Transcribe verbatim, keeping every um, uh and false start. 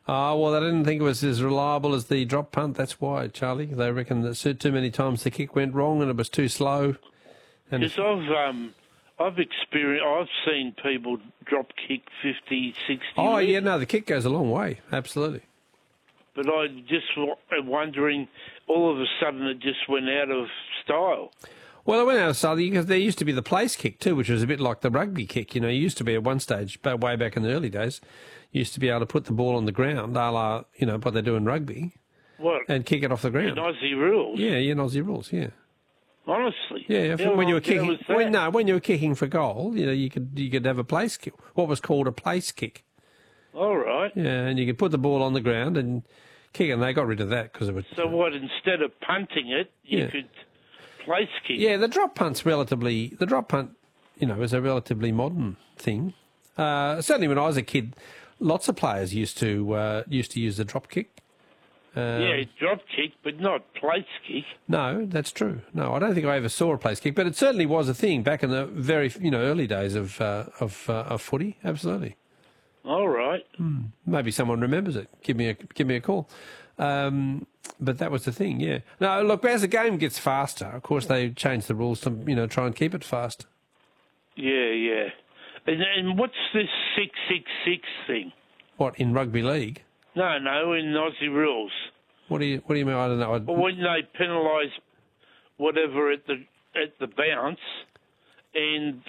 Oh, well, they didn't think it was as reliable as the drop punt. That's why, Charlie. They reckon that too many times the kick went wrong and it was too slow. Because I've um, I've experienced, I've seen people drop kick fifty, sixty. Oh, meters. yeah, no, the kick goes a long way. Absolutely. But I just am wondering, all of a sudden it just went out of style. Well, it went out of style because there used to be the place kick too, which was a bit like the rugby kick. You know, you used to be at one stage, but way back in the early days, you used to be able to put the ball on the ground, a la, you know, what they do in rugby, What? and kick it off the ground. In Aussie rules? Yeah, yeah, in Aussie rules, yeah. Honestly? Yeah, How when you were long ago kicking, was that? when, no, when you were kicking for goal, you know, you could you could have a place kick, what was called a place kick. All right. Yeah, and you could put the ball on the ground and kick it, and they got rid of that because it was. So what? Instead of punting it, you Yeah. could place kick. Yeah, the drop punt's relatively the drop punt, you know, is a relatively modern thing. Uh, certainly, when I was a kid, lots of players used to uh, used to use the drop kick. Um, Yeah, drop kick, but not place kick. No, that's true. No, I don't think I ever saw a place kick, but it certainly was a thing back in the very you know early days of uh, of uh, of footy. Absolutely. All right. Mm. Maybe someone remembers it. Give me a give me a call. Um, but that was the thing. Yeah. No, look, as the game gets faster, of course they change the rules to you know try and keep it fast. Yeah, yeah. And, and what's this six six six thing? What, in rugby league? No, no, in Aussie rules. What do you What do you mean? I don't know. I, Well, when they penalise whatever at the at the bounce, and